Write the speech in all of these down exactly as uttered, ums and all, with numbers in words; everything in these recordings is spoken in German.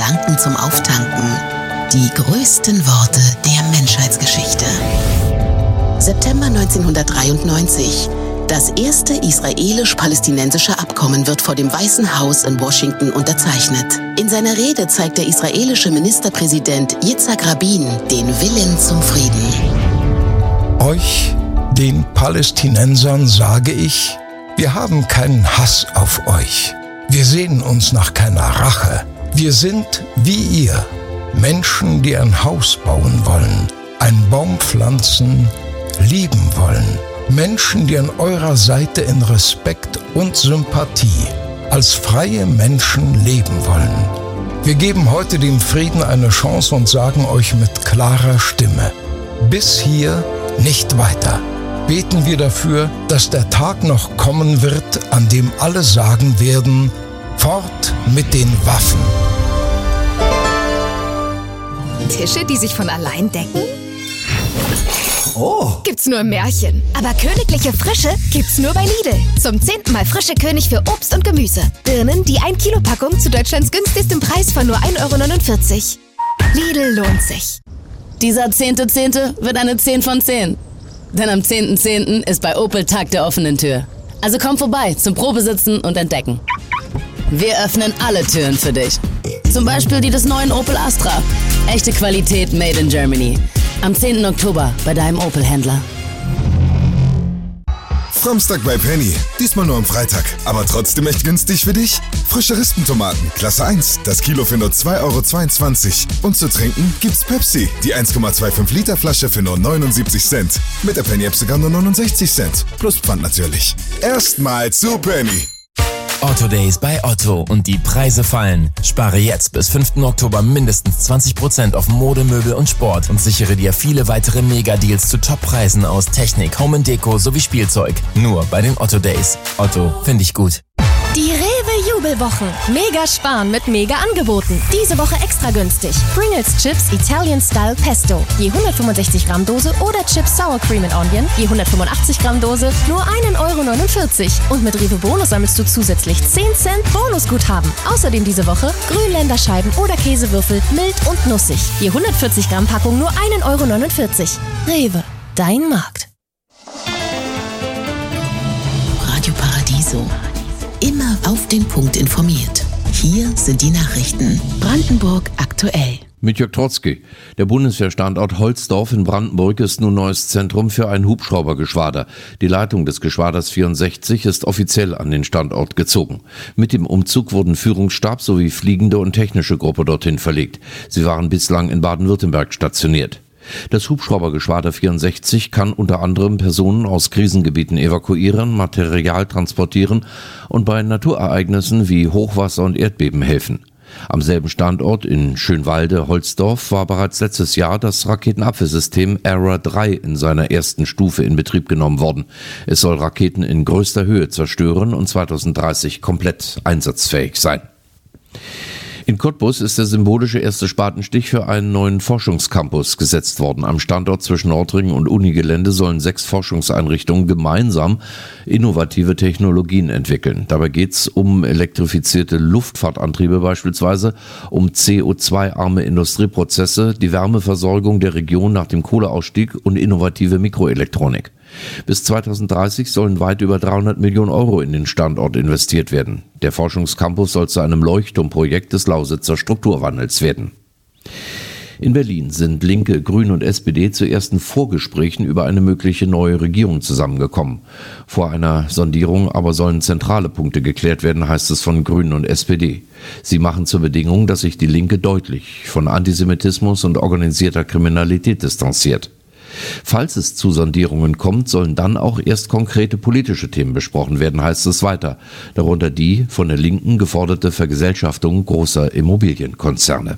Gedanken zum Auftanken. Die größten Worte der Menschheitsgeschichte. September neunzehnhundertdreiundneunzig. Das erste israelisch-palästinensische Abkommen wird vor dem Weißen Haus in Washington unterzeichnet. In seiner Rede zeigt der israelische Ministerpräsident Yitzhak Rabin den Willen zum Frieden. Euch, den Palästinensern, sage ich, wir haben keinen Hass auf euch. Wir sehnen uns nach keiner Rache. Wir sind wie ihr, Menschen, die ein Haus bauen wollen, einen Baum pflanzen, lieben wollen. Menschen, die an eurer Seite in Respekt und Sympathie als freie Menschen leben wollen. Wir geben heute dem Frieden eine Chance und sagen euch mit klarer Stimme: Bis hier, nicht weiter. Beten wir dafür, dass der Tag noch kommen wird, an dem alle sagen werden: Fort mit den Waffen. Tische, die sich von allein decken? Oh. Gibt's nur im Märchen. Aber königliche Frische gibt's nur bei Lidl. Zum zehnten Mal frische König für Obst und Gemüse. Birnen, die ein Kilo Packung zu Deutschlands günstigstem Preis von nur ein Euro neunundvierzig. Lidl lohnt sich. Dieser zehnte Zehnte wird eine zehn von zehn. Denn am zehnten Zehnten ist bei Opel Tag der offenen Tür. Also komm vorbei zum Probesitzen und Entdecken. Wir öffnen alle Türen für dich. Zum Beispiel die des neuen Opel Astra. Echte Qualität made in Germany. Am zehnten Oktober bei deinem Opel-Händler. Framstag bei Penny. Diesmal nur am Freitag. Aber trotzdem echt günstig für dich? Frische Rispentomaten, Klasse eins. Das Kilo für nur zwei Euro zweiundzwanzig. Und zu trinken gibt's Pepsi. Die eins Komma fünfundzwanzig Liter Flasche für nur neunundsiebzig Cent. Mit der Penny-App sogar nur neunundsechzig Cent. Plus Pfand natürlich. Erstmal zu Penny. Otto Days bei Otto und die Preise fallen. Spare jetzt bis fünften Oktober mindestens zwanzig Prozent auf Mode, Möbel und Sport und sichere dir viele weitere Mega-Deals zu Top-Preisen aus Technik, Home and Deko sowie Spielzeug. Nur bei den Otto Days. Otto, finde ich gut. Die Rewe-Jubelwochen. Mega sparen mit Mega-Angeboten. Diese Woche extra günstig. Pringles Chips Italian Style Pesto. Je hundertfünfundsechzig Gramm Dose oder Chips Sour Cream and Onion. Je hundertfünfundachtzig Gramm Dose. Nur ein Euro neunundvierzig. Und mit Rewe Bonus sammelst du zusätzlich zehn Cent Bonusguthaben. Außerdem diese Woche Grünländerscheiben oder Käsewürfel mild und nussig. Je hundertvierzig Gramm Packung nur ein Euro neunundvierzig. Rewe, dein Markt. Radio Paradiso. Immer auf den Punkt informiert. Hier sind die Nachrichten. Brandenburg aktuell. Mit Jörg Trotzki. Der Bundeswehrstandort Holzdorf in Brandenburg ist nun neues Zentrum für ein Hubschraubergeschwader. Die Leitung des Geschwaders vierundsechzig ist offiziell an den Standort gezogen. Mit dem Umzug wurden Führungsstab sowie fliegende und technische Gruppe dorthin verlegt. Sie waren bislang in Baden-Württemberg stationiert. Das Hubschraubergeschwader vierundsechzig kann unter anderem Personen aus Krisengebieten evakuieren, Material transportieren und bei Naturereignissen wie Hochwasser und Erdbeben helfen. Am selben Standort in Schönwalde-Holzdorf war bereits letztes Jahr das Raketenabwehrsystem A R A drei in seiner ersten Stufe in Betrieb genommen worden. Es soll Raketen in größter Höhe zerstören und zweitausenddreißig komplett einsatzfähig sein. In Cottbus ist der symbolische erste Spatenstich für einen neuen Forschungscampus gesetzt worden. Am Standort zwischen Nordring und Unigelände sollen sechs Forschungseinrichtungen gemeinsam innovative Technologien entwickeln. Dabei geht es um elektrifizierte Luftfahrtantriebe beispielsweise, um C O zwei arme Industrieprozesse, die Wärmeversorgung der Region nach dem Kohleausstieg und innovative Mikroelektronik. Bis zweitausenddreißig sollen weit über dreihundert Millionen Euro in den Standort investiert werden. Der Forschungscampus soll zu einem Leuchtturmprojekt des Lausitzer Strukturwandels werden. In Berlin sind Linke, Grüne und S P D zu ersten Vorgesprächen über eine mögliche neue Regierung zusammengekommen. Vor einer Sondierung aber sollen zentrale Punkte geklärt werden, heißt es von Grünen und S P D. Sie machen zur Bedingung, dass sich die Linke deutlich von Antisemitismus und organisierter Kriminalität distanziert. Falls es zu Sondierungen kommt, sollen dann auch erst konkrete politische Themen besprochen werden, heißt es weiter. Darunter die von der Linken geforderte Vergesellschaftung großer Immobilienkonzerne.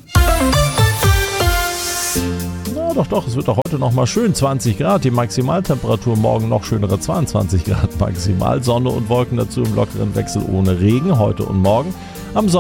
Na doch, doch, es wird auch heute noch mal schön, zwanzig Grad, die Maximaltemperatur, morgen noch schönere zweiundzwanzig Grad maximal, Sonne und Wolken dazu im lockeren Wechsel ohne Regen, heute und morgen. Am